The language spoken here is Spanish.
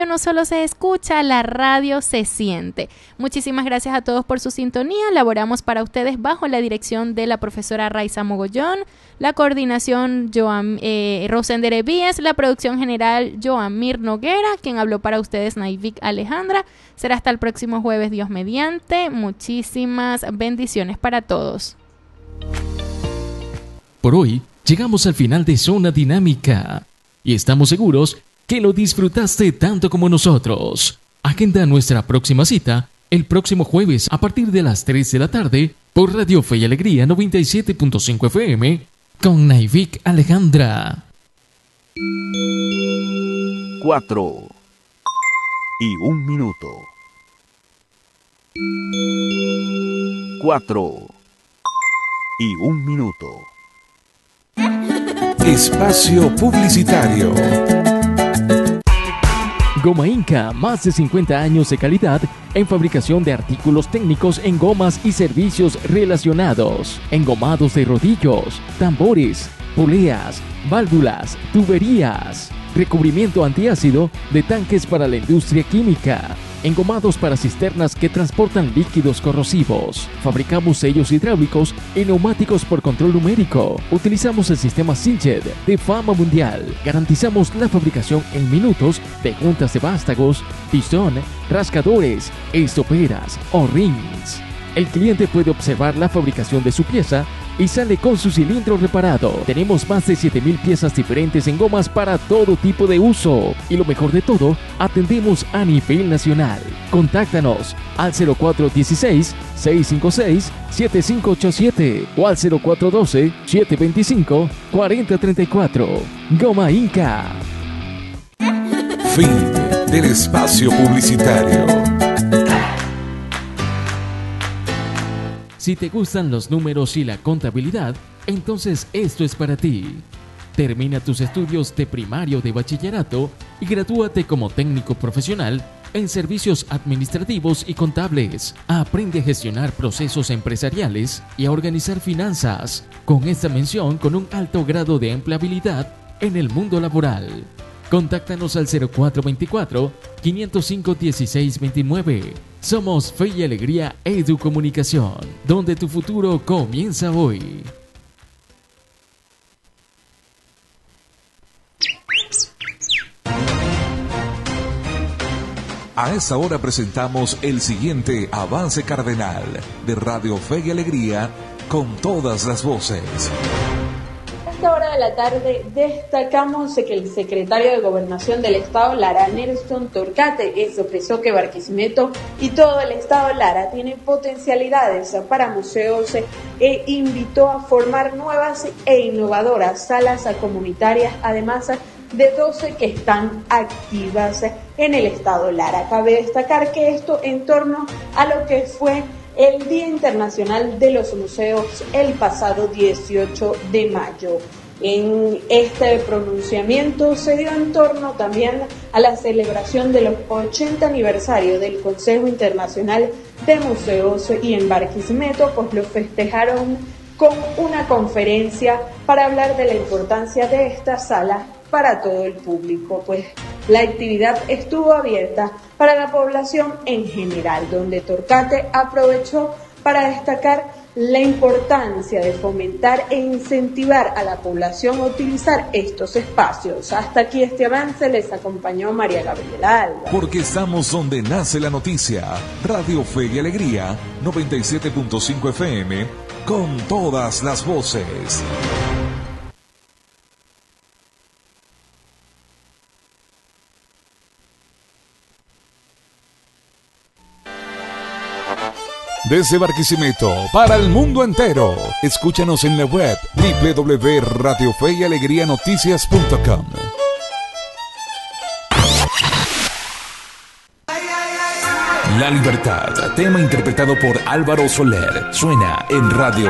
no solo se escucha, la radio se siente. Muchísimas gracias a todos por su sintonía. Laboramos para ustedes bajo la dirección de la profesora Raiza Mogollón, la coordinación Rosender Evías, la producción general Joamir Noguera, quien habló para ustedes Naivik Alejandra. Será hasta el próximo jueves, Dios mediante. Muchísimas bendiciones para todos. Por hoy llegamos al final de Zona Dinámica y estamos seguros que lo disfrutaste tanto como nosotros. Agenda nuestra próxima cita el próximo jueves a partir de las 3 de la tarde por Radio Fe y Alegría 97.5 FM con Naivik Alejandra. 4 y 1 minuto. 4 y 1 minuto. Espacio publicitario. Goma Inca, más de 50 años de calidad en fabricación de artículos técnicos en gomas y servicios relacionados, engomados de rodillos, tambores, poleas, válvulas, tuberías, recubrimiento antiácido de tanques para la industria química, engomados para cisternas que transportan líquidos corrosivos. Fabricamos sellos hidráulicos y neumáticos por control numérico. Utilizamos el sistema Sinched de fama mundial. Garantizamos la fabricación en minutos de juntas de vástagos, pistón, rascadores, estoperas o rings. El cliente puede observar la fabricación de su pieza y sale con su cilindro reparado. Tenemos más de 7,000 piezas diferentes en gomas para todo tipo de uso. Y lo mejor de todo, atendemos a nivel nacional. Contáctanos al 0416-656-7587 o al 0412-725-4034. Goma Inca. Fin del espacio publicitario. Si te gustan los números y la contabilidad, entonces esto es para ti. Termina tus estudios de primario o de bachillerato y gradúate como técnico profesional en servicios administrativos y contables. Aprende a gestionar procesos empresariales y a organizar finanzas, con esta mención con un alto grado de empleabilidad en el mundo laboral. Contáctanos al 0424-505-1629. Somos Fe y Alegría Educomunicación, donde tu futuro comienza hoy. A esta hora presentamos el siguiente avance cardenal de Radio Fe y Alegría con todas las voces. A esta hora de la tarde destacamos que el secretario de Gobernación del Estado, Lara Nelson Torcate, expresó que Barquisimeto y todo el Estado Lara tiene potencialidades para museos e invitó a formar nuevas e innovadoras salas comunitarias, además de 12 que están activas en el Estado Lara. Cabe destacar que esto en torno a lo que fue el Día Internacional de los Museos el pasado 18 de mayo. En este pronunciamiento se dio en torno también a la celebración de los 80 aniversario del Consejo Internacional de Museos y en Barquisimeto, pues lo festejaron con una conferencia para hablar de la importancia de esta sala para todo el público, pues la actividad estuvo abierta para la población en general, donde Torcate aprovechó para destacar la importancia de fomentar e incentivar a la población a utilizar estos espacios. Hasta aquí este avance, les acompañó María Gabriela Alba. Porque estamos donde nace la noticia. Radio Fe y Alegría, 97.5 FM, con todas las voces. Desde Barquisimeto para el mundo entero. Escúchanos en la web www.radiofeyalegrianoticias.com. La Libertad, tema interpretado por Álvaro Soler, suena en Radio